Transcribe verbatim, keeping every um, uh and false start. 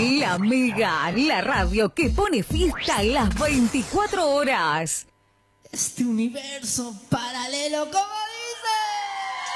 La Mega, la radio que pone fiesta las veinticuatro horas. Este universo paralelo como...